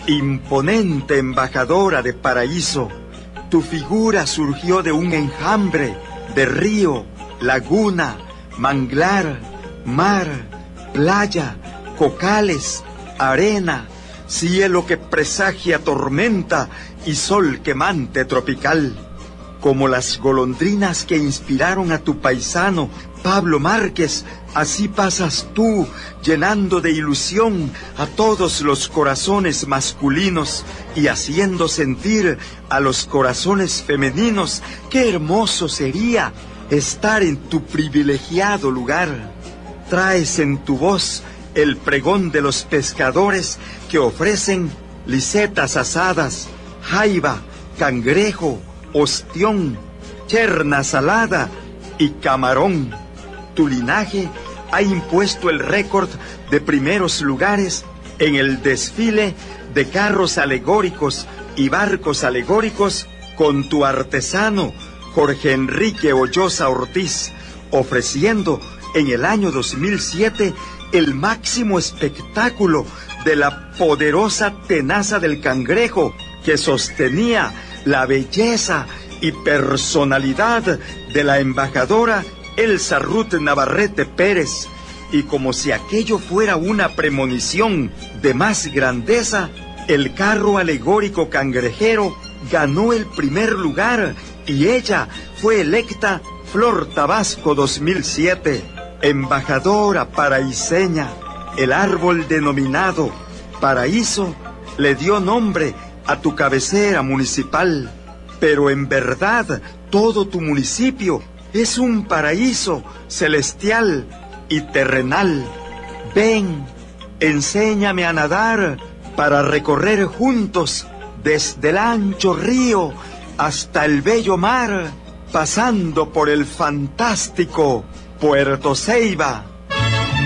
Imponente embajadora de paraíso, tu figura surgió de un enjambre de río, laguna, manglar, mar, playa, cocales, arena, cielo que presagia tormenta y sol quemante tropical. Como las golondrinas que inspiraron a tu paisano Pablo Márquez, así pasas tú, llenando de ilusión a todos los corazones masculinos y haciendo sentir a los corazones femeninos qué hermoso sería estar en tu privilegiado lugar. Traes en tu voz el pregón de los pescadores que ofrecen lisetas asadas, jaiba, cangrejo, ostión, cherna salada y camarón. Tu linaje ha impuesto el récord de primeros lugares en el desfile de carros alegóricos y barcos alegóricos con tu artesano Jorge Enrique Hoyosa Ortiz, ofreciendo en el año 2007 el máximo espectáculo de la poderosa tenaza del cangrejo que sostenía la belleza y personalidad de la embajadora Elsa Ruth Navarrete Pérez, y como si aquello fuera una premonición de más grandeza, el carro alegórico cangrejero ganó el primer lugar y ella fue electa Flor Tabasco 2007, embajadora paraíseña. El árbol denominado Paraíso le dio nombre a tu cabecera municipal, pero en verdad todo tu municipio es un paraíso celestial y terrenal. Ven, enséñame a nadar para recorrer juntos desde el ancho río hasta el bello mar, pasando por el fantástico Puerto Ceiba.